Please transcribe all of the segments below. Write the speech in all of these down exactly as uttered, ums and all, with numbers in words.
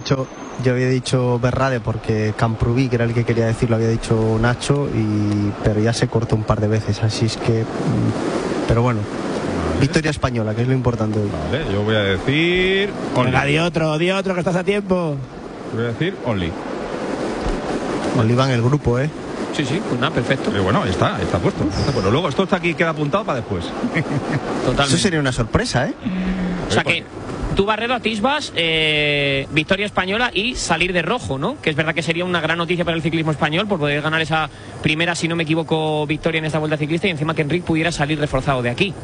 dicho, yo había dicho Berrade porque Camprubí, que era el que quería decir, lo había dicho Nacho, y, pero ya se cortó un par de veces, así es que... Pero bueno, vale. Victoria española, que es lo importante hoy. Vale, yo voy a decir... Venga, di otro, di otro, que estás a tiempo. Voy a decir Only. Only va en el grupo, ¿eh? Sí, sí, pues nada, perfecto. Pero bueno, está, está puesto. Está puesto. Luego esto está aquí, queda apuntado para después. Totalmente. Eso sería una sorpresa, ¿eh? O sea que tú, Barredo, atisbas eh, victoria española y salir de rojo, ¿no? Que es verdad que sería una gran noticia para el ciclismo español por poder ganar esa primera, si no me equivoco, victoria en esta Vuelta Ciclista, y encima que Enric pudiera salir reforzado de aquí.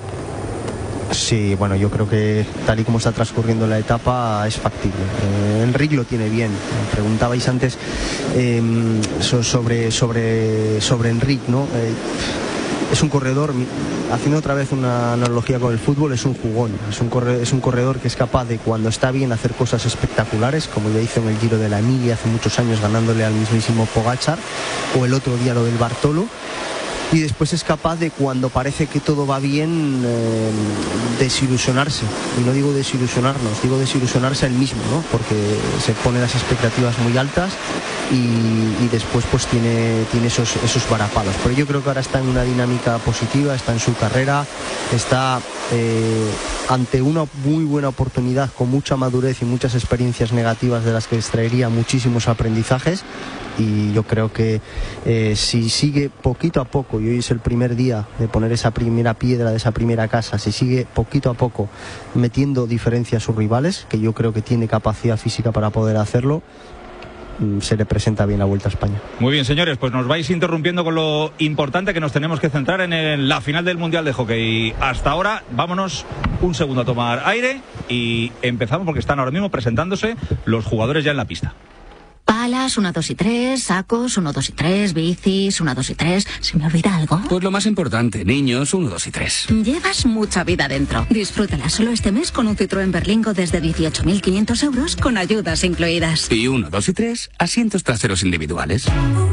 Sí, bueno, yo creo que tal y como está transcurriendo la etapa es factible. Eh, Enric lo tiene bien. Preguntabais antes eh, sobre, sobre, sobre Enric, ¿no? Eh, es un corredor, haciendo otra vez una analogía con el fútbol, es un jugón. Es un, corredor, es un corredor que es capaz de, cuando está bien, hacer cosas espectaculares, como ya hizo en el Giro de la Emilia hace muchos años, ganándole al mismísimo Pogačar, o el otro día lo del Bartolo. Y después es capaz de, cuando parece que todo va bien, eh, desilusionarse. Y no digo desilusionarnos, digo desilusionarse él mismo, ¿no? Porque se pone las expectativas muy altas y, y después pues tiene, tiene esos, esos varapalos. Pero yo creo que ahora está en una dinámica positiva, está en su carrera, está eh, ante una muy buena oportunidad, con mucha madurez y muchas experiencias negativas de las que extraería muchísimos aprendizajes. Y yo creo que eh, si sigue poquito a poco, y hoy es el primer día de poner esa primera piedra de esa primera casa, si sigue poquito a poco metiendo diferencia a sus rivales, que yo creo que tiene capacidad física para poder hacerlo, se le presenta bien la Vuelta a España. Muy bien, señores, pues nos vais interrumpiendo con lo importante, que nos tenemos que centrar en el, la final del Mundial de Hockey. Hasta ahora, vámonos un segundo a tomar aire y empezamos, porque están ahora mismo presentándose los jugadores ya en la pista. Palas, uno, dos y tres, sacos, uno, dos y tres, bicis, uno, dos y tres. ¿Se me olvida algo? Pues lo más importante, niños, uno, dos y tres. Llevas mucha vida dentro. Disfrútala solo este mes con un Citroën Berlingo desde dieciocho mil quinientos euros con ayudas incluidas. Y uno, dos y tres, asientos traseros individuales.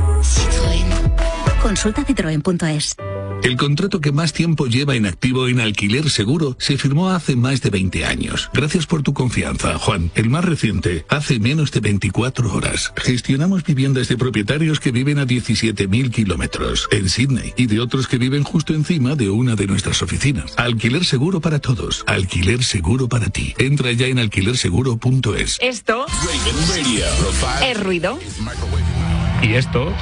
Citroën. Consulta citroen punto es. El contrato que más tiempo lleva en activo en Alquiler Seguro se firmó hace más de veinte años. Gracias por tu confianza, Juan. El más reciente, hace menos de veinticuatro horas. Gestionamos viviendas de propietarios que viven a diecisiete mil kilómetros en Sydney y de otros que viven justo encima de una de nuestras oficinas. Alquiler Seguro para todos. Alquiler Seguro para ti. Entra ya en alquiler seguro punto es. Esto es ruido. Y esto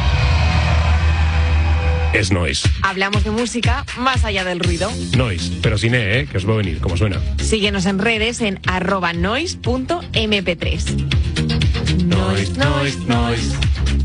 es noise. Hablamos de música más allá del ruido. Noise, pero sin E, ¿eh? Que os va a venir, como suena. Síguenos en redes en arroba noise punto eme pe tres. Noise, noise, noise.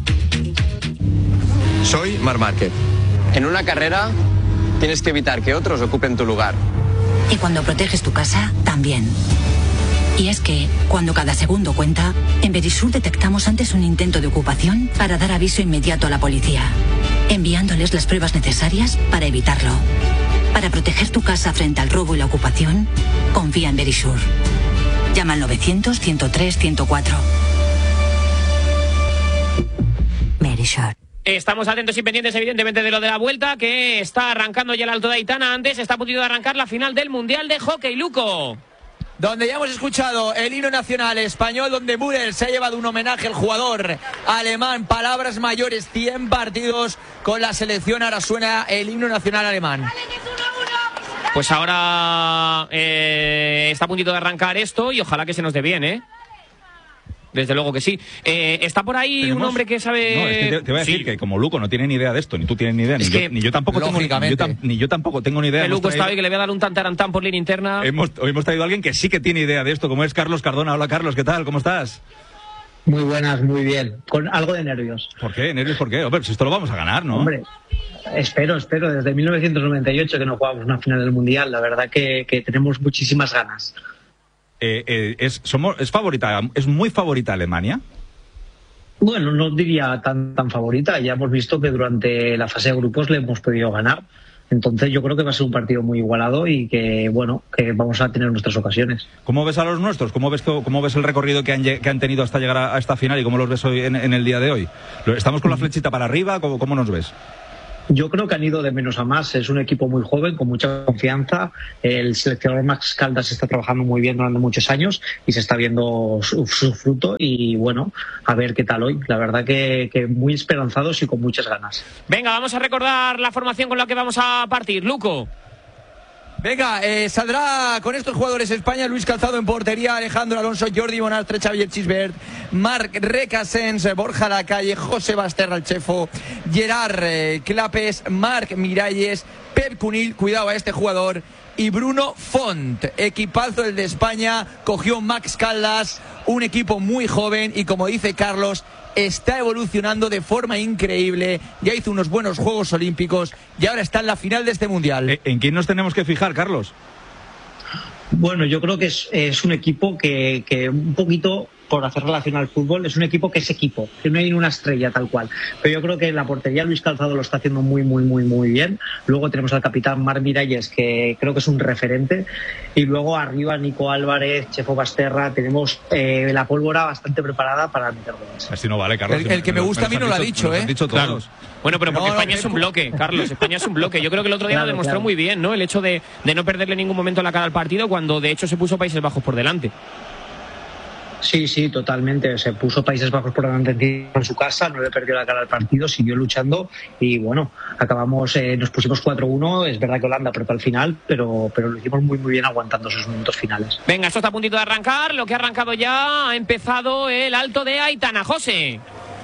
Soy Marc Márquez. En una carrera tienes que evitar que otros ocupen tu lugar. Y cuando proteges tu casa, también. Y es que, cuando cada segundo cuenta, en Verisur detectamos antes un intento de ocupación para dar aviso inmediato a la policía, enviándoles las pruebas necesarias para evitarlo. Para proteger tu casa frente al robo y la ocupación, confía en Verisur. Llama al novecientos, ciento tres, ciento cuatro. Verisur. Estamos atentos y pendientes, evidentemente, de lo de la Vuelta, que está arrancando ya el Alto de Aitana. Antes está a punto de arrancar la final del Mundial de Hockey, Luco. Donde ya hemos escuchado el himno nacional español, donde Müller se ha llevado un homenaje al jugador alemán. Palabras mayores, cien partidos con la selección. Ahora suena el himno nacional alemán. Pues ahora eh, está a puntito de arrancar esto y ojalá que se nos dé bien, ¿eh? Desde luego que sí. Eh, está por ahí ¿Tenemos? un hombre que sabe... No, es que te, te voy a decir sí. que como Luco no tiene ni idea de esto, ni tú tienes ni idea, ni, es yo, que, ni yo tampoco tengo ni, ni, yo tam, ni yo tampoco tengo ni idea. El Luco traído, está hoy que le voy a dar un tantarantán por línea interna. Hemos, hoy hemos traído a alguien que sí que tiene idea de esto, como es Carlos Cardona. Hola, Carlos, ¿qué tal? ¿Cómo estás? Muy buenas, muy bien. Con algo de nervios. ¿Por qué? ¿Nervios por qué? Hombre, si esto lo vamos a ganar, ¿no? Hombre, espero, espero. Desde mil novecientos noventa y ocho que no jugamos una final del Mundial. La verdad que, que tenemos muchísimas ganas. Eh, eh, es, somos, es favorita, es muy favorita Alemania. Bueno, no diría tan, tan favorita. Ya hemos visto que durante la fase de grupos le hemos podido ganar. Entonces yo creo que va a ser un partido muy igualado y que, bueno, que vamos a tener nuestras ocasiones. ¿Cómo ves a los nuestros? ¿Cómo ves, cómo ves el recorrido que han, que han tenido hasta llegar a esta final y cómo los ves hoy en, en el día de hoy? ¿Estamos con la flechita para arriba? ¿Cómo, cómo nos ves? Yo creo que han ido de menos a más. Es un equipo muy joven, con mucha confianza. El seleccionador Max Caldas está trabajando muy bien durante muchos años y se está viendo su, su fruto. Y bueno, a ver qué tal hoy. La verdad que, que muy esperanzados y con muchas ganas. Venga, vamos a recordar la formación con la que vamos a partir. Luco. Venga, eh, saldrá con estos jugadores España: Luis Calzado en portería, Alejandro Alonso, Jordi Bonastre, Xavier Chisbert, Marc Recasens, Borja Lacalle, José Basterra el Chefo, Gerard eh, Clapes, Marc Miralles, Pep Cunil, cuidado a este jugador, y Bruno Font. Equipazo el de España, cogió Max Caldas, un equipo muy joven y, como dice Carlos, está evolucionando de forma increíble. Ya hizo unos buenos Juegos Olímpicos y ahora está en la final de este Mundial. ¿En quién nos tenemos que fijar, Carlos? Bueno, yo creo que es, es un equipo que, que un poquito, por hacer relación al fútbol, es un equipo que es equipo, que no hay una estrella tal cual. Pero yo creo que en la portería Luis Calzado lo está haciendo muy, muy, muy, muy bien. Luego tenemos al capitán Marc Miralles, que creo que es un referente. Y luego arriba Nico Álvarez, Chefo Basterra. Tenemos eh, la pólvora bastante preparada para meter goles. Así no vale, Carlos. El, el que me gusta a mí no lo ha dicho, ¿eh? Dicho claro. Bueno, pero porque no, España no, es un bloque, Carlos. España es un bloque. Yo creo que el otro día claro, lo demostró claro. muy bien, ¿no? El hecho de, de no perderle ningún momento la cara al partido, cuando de hecho se puso Países Bajos por delante. Sí, sí, totalmente. Se puso Países Bajos por delante en su casa, no le perdió la cara al partido, siguió luchando y bueno, acabamos, eh, nos pusimos cuatro uno. Es verdad que Holanda apretó al final, pero, pero lo hicimos muy, muy bien aguantando esos minutos finales. Venga, esto está a puntito de arrancar. Lo que ha arrancado ya, ha empezado el alto de Aitana. José.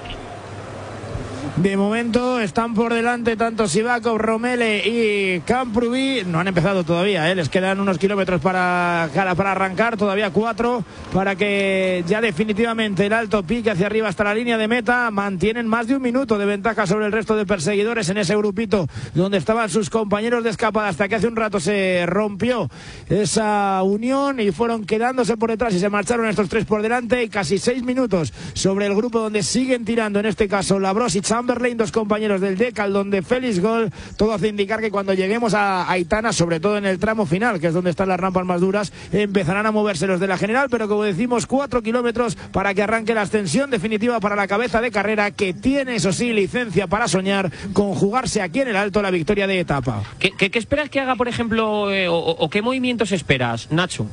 De momento están por delante tanto Sivakov, Romele y Camprubí. No han empezado todavía, ¿eh? Les quedan unos kilómetros para, para arrancar, todavía cuatro, para que ya definitivamente el alto pique hacia arriba hasta la línea de meta. Mantienen más de un minuto de ventaja sobre el resto de perseguidores en ese grupito donde estaban sus compañeros de escapada, hasta que hace un rato se rompió esa unión y fueron quedándose por detrás y se marcharon estos tres por delante. Y casi seis minutos sobre el grupo donde siguen tirando, en este caso Labros y Chamberlain, dos compañeros del Decal, donde Félix Gol. Todo hace indicar que cuando lleguemos a Aitana, sobre todo en el tramo final, que es donde están las rampas más duras, empezarán a moverse los de la general. Pero como decimos, cuatro kilómetros para que arranque la ascensión definitiva para la cabeza de carrera, que tiene, eso sí, licencia para soñar con jugarse aquí en el alto la victoria de etapa. ¿Qué, qué, qué esperas que haga, por ejemplo, eh, o, o qué movimientos esperas, Nacho?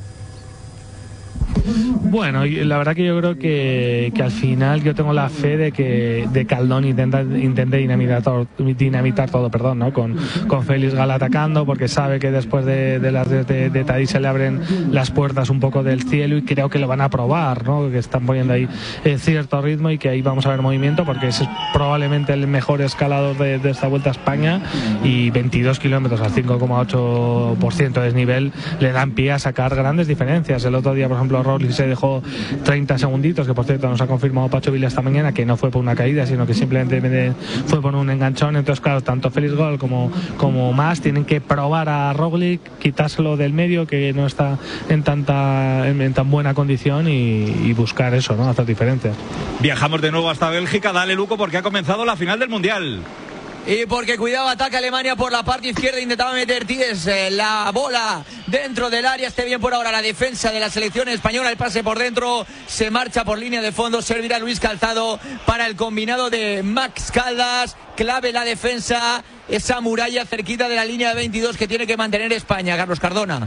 Bueno, la verdad que yo creo que, que al final yo tengo la fe de que de Caldón intenta, intente dinamitar todo, dinamitar todo perdón, ¿no? con, con Félix Gal atacando, porque sabe que después de, de las de, de, de Tadí se le abren las puertas un poco del cielo, y creo que lo van a probar, ¿no? Que están poniendo ahí eh, cierto ritmo y que ahí vamos a ver movimiento, porque ese es probablemente el mejor escalador de, de esta Vuelta a España, y veintidós kilómetros al cinco coma ocho por ciento de desnivel le dan pie a sacar grandes diferencias. El otro día, por ejemplo, Roglic se dejó treinta segunditos, que por cierto nos ha confirmado Pacho Vila esta mañana que no fue por una caída, sino que simplemente fue por un enganchón. Entonces, claro, tanto Félix Gol como, como más tienen que probar a Roglic, quitárselo del medio, que no está en tanta en, en tan buena condición, y, y buscar eso, ¿no? Hacer diferencias. Viajamos de nuevo hasta Bélgica. Dale, Luco, porque ha comenzado la final del Mundial. Y porque, cuidado, ataca Alemania por la parte izquierda, intentaba meter Ties eh, la bola dentro del área. Esté bien por ahora la defensa de la selección española. El pase por dentro, se marcha por línea de fondo. Servirá Luis Calzado para el combinado de Max Caldas. Clave la defensa, esa muralla cerquita de la línea de veintidós que tiene que mantener España. Carlos Cardona.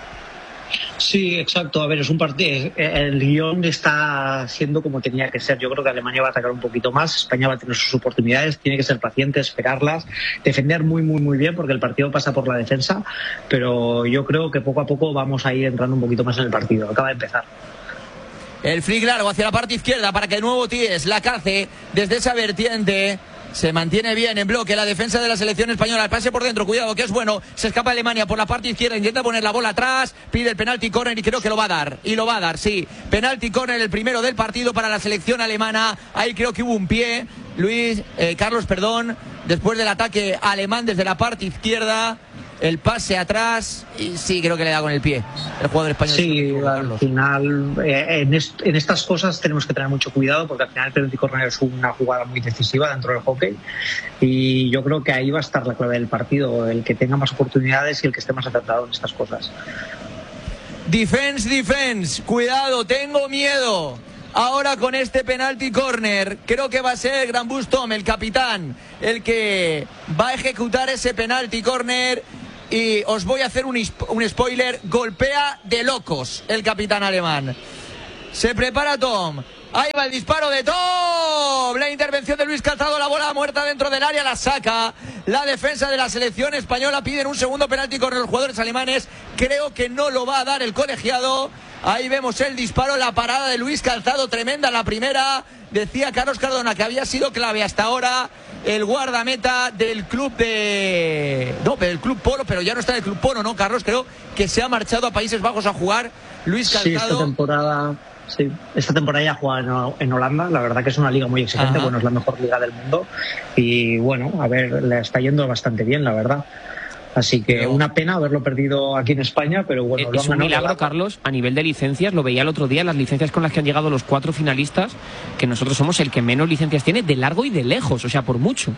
Sí, exacto. A ver, es un partido. El guión está siendo como tenía que ser. Yo creo que Alemania va a atacar un poquito más. España va a tener sus oportunidades. Tiene que ser paciente, esperarlas, defender muy, muy, muy bien, porque el partido pasa por la defensa. Pero yo creo que poco a poco vamos a ir entrando un poquito más en el partido. Acaba de empezar. El flick largo hacia la parte izquierda para que de nuevo Ties la cace desde esa vertiente. Se mantiene bien en bloque la defensa de la selección española. El pase por dentro, cuidado que es bueno. Se escapa Alemania por la parte izquierda, intenta poner la bola atrás, pide el penalti córner y creo que lo va a dar. Y lo va a dar, sí. Penalti córner, el primero del partido para la selección alemana. Ahí creo que hubo un pie. Luis, eh, Carlos, perdón. Después del ataque alemán desde la parte izquierda. El pase atrás y sí, creo que le da con el pie el jugador español. Sí, al final eh, en, est en estas cosas tenemos que tener mucho cuidado, porque al final el penalti córner es una jugada muy decisiva dentro del hockey, y yo creo que ahí va a estar la clave del partido, el que tenga más oportunidades y el que esté más acertado en estas cosas. Defense, defense, cuidado, tengo miedo. ahora con este penalti córner. Creo que va a ser Gran Bustom, el capitán, el que va a ejecutar ese penalti córner. Y os voy a hacer un, un spoiler. Golpea de locos el capitán alemán. Se prepara Tom. Ahí va el disparo de Tom. La intervención de Luis Calzado. La bola muerta dentro del área. La saca. La defensa de la selección española. Piden un segundo penalti con los jugadores alemanes. Creo que no lo va a dar el colegiado. Ahí vemos el disparo. La parada de Luis Calzado. Tremenda la primera. Decía Carlos Cardona que había sido clave hasta ahora el guardameta del club de... No, del club Polo, pero ya no está en el club Polo, ¿no, Carlos? Creo que se ha marchado a Países Bajos a jugar Luis Calzado. Sí, esta temporada, sí, esta temporada ya juega en Holanda. La verdad que es una liga muy exigente. Ajá. Bueno, es la mejor liga del mundo. Y bueno, a ver, le está yendo bastante bien, la verdad. Así que pero, una pena haberlo perdido aquí en España, pero bueno. Es un milagro, Carlos, a nivel de licencias. Lo veía el otro día, las licencias con las que han llegado los cuatro finalistas, que nosotros somos el que menos licencias tiene de largo y de lejos, o sea, por mucho.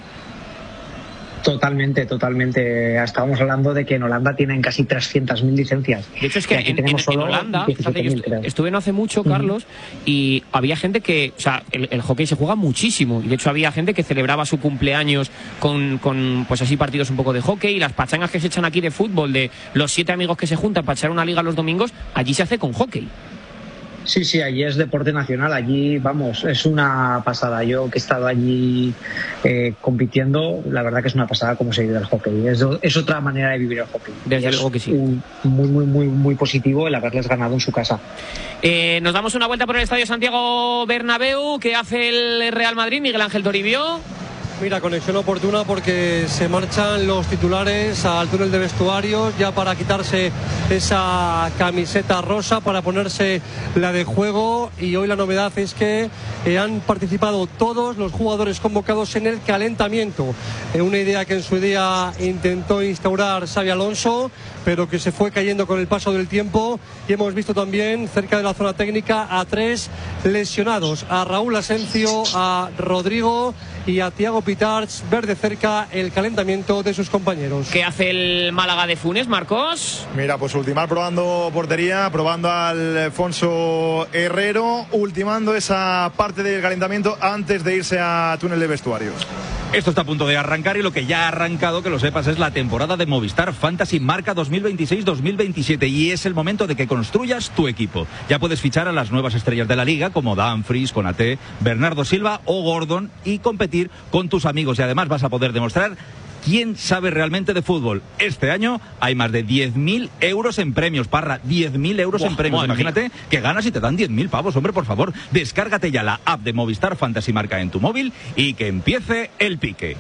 Totalmente, totalmente. Estábamos hablando de que en Holanda tienen casi trescientas mil licencias. De hecho, es que en, en, en Holanda, fíjate, yo estuve, estuve no hace mucho, Carlos, uh-huh. y había gente que, o sea, el, el hockey se juega muchísimo. Y de hecho había gente que celebraba su cumpleaños con, con, pues así, partidos un poco de hockey. Y las pachangas que se echan aquí de fútbol, de los siete amigos que se juntan para echar una liga los domingos, allí se hace con hockey. Sí, sí, allí es deporte nacional, allí, vamos, es una pasada. Yo que he estado allí eh, compitiendo, la verdad que es una pasada cómo se vive el hockey. Es, es otra manera de vivir el hockey. Desde luego que sí. Un, muy, muy, muy, muy positivo el haberles ganado en su casa. Eh, nos damos una vuelta por el Estadio Santiago Bernabéu. ¿Qué hace el Real Madrid? Miguel Ángel Toribio. Mira, conexión oportuna porque se marchan los titulares al túnel de vestuarios ya para quitarse esa camiseta rosa, para ponerse la de juego. Y hoy la novedad es que eh, han participado todos los jugadores convocados en el calentamiento. Eh, una idea que en su día intentó instaurar Xabi Alonso, pero que se fue cayendo con el paso del tiempo. Y hemos visto también cerca de la zona técnica a tres lesionados, a Raúl Asencio, a Rodrigo y a Thiago Pitarch, ver de cerca el calentamiento de sus compañeros. ¿Qué hace el Málaga de Funes, Marcos? Mira, pues ultimar probando portería, probando al Alfonso Herrero, ultimando esa parte del calentamiento antes de irse a túnel de vestuarios. Esto está a punto de arrancar y lo que ya ha arrancado, que lo sepas, es la temporada de Movistar Fantasy Marca dos mil veintiséis dos mil veintisiete y es el momento de que construyas tu equipo. Ya puedes fichar a las nuevas estrellas de la liga como Dumfries, Konaté, Bernardo Silva o Gordon y competir con tus amigos, y además vas a poder demostrar quién sabe realmente de fútbol. Este año hay más de diez mil euros en premios, Parra, diez mil euros Buah, en premios. Imagínate mía. que ganas y te dan diez mil pavos, hombre, por favor. Descárgate ya la app de Movistar Fantasy Marca en tu móvil y que empiece el pique.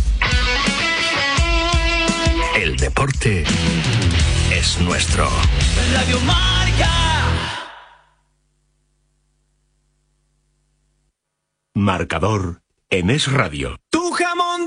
El deporte es nuestro. Radio Marca. Marcador en Es Radio. Tu jamón